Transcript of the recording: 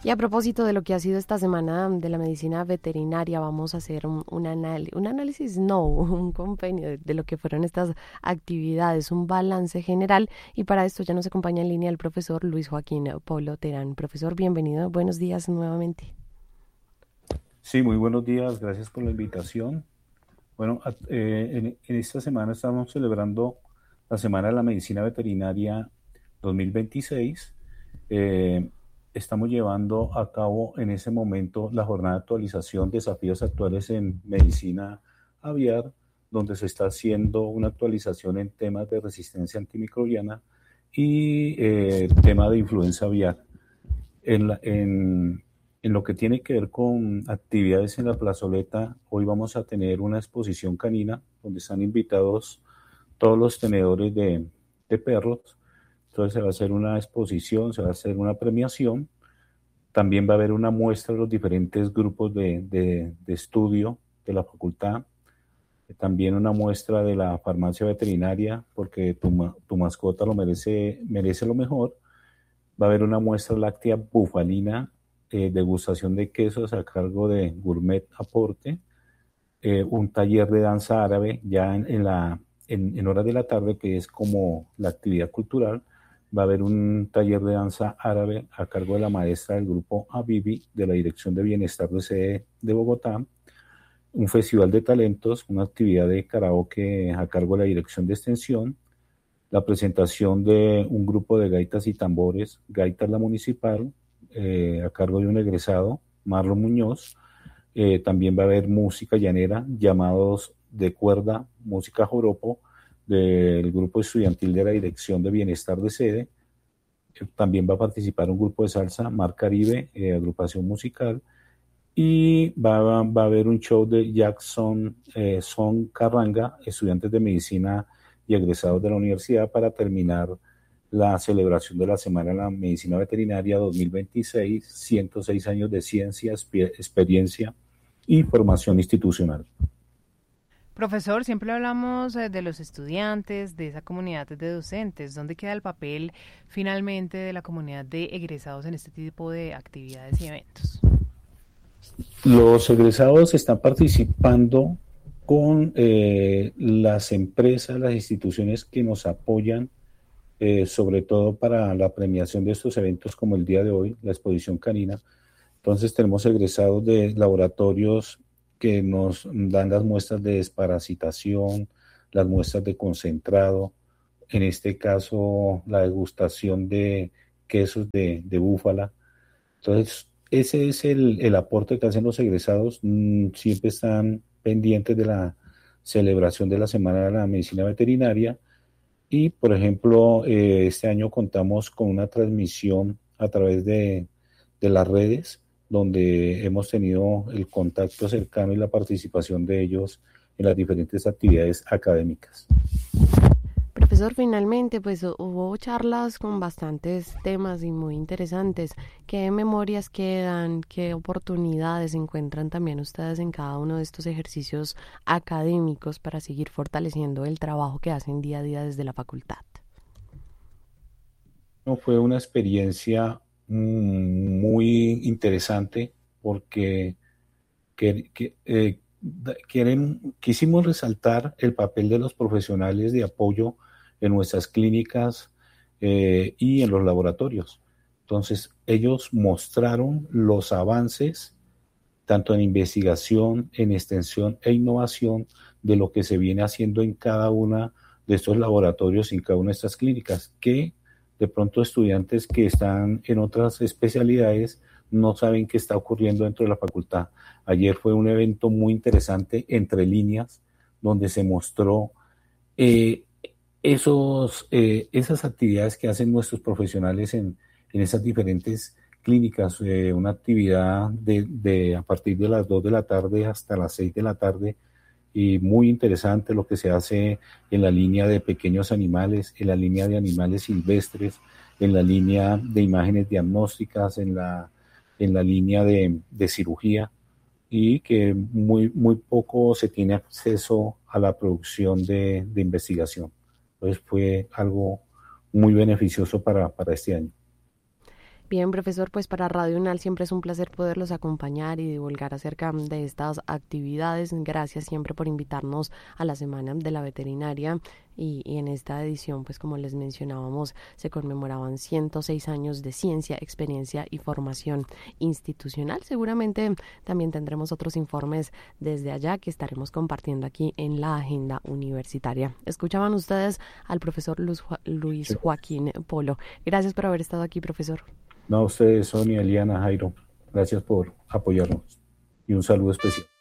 Y a propósito de lo que ha sido esta semana de la medicina veterinaria, vamos a hacer un análisis, no, un compendio de lo que fueron estas actividades, un balance general. Y para esto ya nos acompaña en línea el profesor Luis Joaquín Polo Terán. Profesor, bienvenido, buenos días nuevamente. Sí, muy buenos días, gracias por la invitación. Bueno, en esta semana estamos celebrando la Semana de la Medicina Veterinaria 2026. Eh, Estamos llevando a cabo en ese momento la jornada de actualización Desafíos Actuales en Medicina Aviar, donde se está haciendo una actualización en temas de resistencia antimicrobiana y tema de influenza aviar. En, la- en, en lo que tiene que ver con actividades en la plazoleta, hoy vamos a tener una exposición canina donde están invitados todos los tenedores de perros. Entonces se va a hacer una exposición, se va a hacer una premiación. También va a haber una muestra de los diferentes grupos de estudio de la facultad. También una muestra de la farmacia veterinaria, porque tu mascota merece lo mejor. Va a haber una muestra láctea bufalina, degustación de quesos a cargo de Gourmet Aporte, un taller de danza árabe ya en horas de la tarde, que es como la actividad cultural. Va a haber un taller de danza árabe a cargo de la maestra del grupo Abibi de la Dirección de Bienestar de Sede de Bogotá, un festival de talentos, una actividad de karaoke a cargo de la Dirección de Extensión, la presentación de un grupo de gaitas y tambores, Gaitas La Municipal, a cargo de un egresado, Marlon Muñoz. También va a haber música llanera, llamados de cuerda, música joropo, del grupo estudiantil de la Dirección de Bienestar de Sede. También va a participar un grupo de salsa, Mar Caribe, agrupación musical. Y va a haber un show de Jackson Son Carranga, estudiantes de medicina y egresados de la universidad, para terminar la celebración de la Semana de la Medicina Veterinaria 2026, 106 años de ciencia, experiencia y formación institucional. Profesor, siempre hablamos de los estudiantes, de esa comunidad de docentes. ¿Dónde queda el papel finalmente de la comunidad de egresados en este tipo de actividades y eventos? Los egresados están participando con las empresas, las instituciones que nos apoyan, sobre todo para la premiación de estos eventos como el día de hoy, la exposición canina. Entonces tenemos egresados de laboratorios que nos dan las muestras de desparasitación, las muestras de concentrado, en este caso la degustación de quesos de búfala. Entonces, ese es el aporte que hacen los egresados. Siempre están pendientes de la celebración de la Semana de la Medicina Veterinaria. Y, por ejemplo, este año contamos con una transmisión a través de las redes, donde hemos tenido el contacto cercano y la participación de ellos en las diferentes actividades académicas. Profesor, finalmente, pues hubo charlas con bastantes temas y muy interesantes. ¿Qué memorias quedan? ¿Qué oportunidades encuentran también ustedes en cada uno de estos ejercicios académicos para seguir fortaleciendo el trabajo que hacen día a día desde la facultad? No, fue una experiencia muy interesante porque quisimos resaltar el papel de los profesionales de apoyo en nuestras clínicas y en los laboratorios. Entonces, ellos mostraron los avances tanto en investigación, en extensión e innovación de lo que se viene haciendo en cada una de estos laboratorios y en cada una de estas clínicas, que de pronto estudiantes que están en otras especialidades no saben qué está ocurriendo dentro de la facultad. Ayer fue un evento muy interesante, Entre Líneas, donde se mostró eh, esas actividades que hacen nuestros profesionales en esas diferentes clínicas, una actividad a partir de las 2 de la tarde hasta las 6 de la tarde, y muy interesante lo que se hace en la línea de pequeños animales, en la línea de animales silvestres, en la línea de imágenes diagnósticas, en la línea de cirugía, y que muy poco se tiene acceso a la producción de investigación. Entonces fue algo muy beneficioso para este año. Bien, profesor, pues para Radio UNAL siempre es un placer poderlos acompañar y divulgar acerca de estas actividades. Gracias siempre por invitarnos a la Semana de la Veterinaria y en esta edición, pues como les mencionábamos, se conmemoraban 106 años de ciencia, experiencia y formación institucional. Seguramente también tendremos otros informes desde allá que estaremos compartiendo aquí en la agenda universitaria. Escuchaban ustedes al profesor Luis Joaquín Polo. Gracias por haber estado aquí, profesor. No, a ustedes, Sonia, Eliana, Jairo, gracias por apoyarnos y un saludo especial.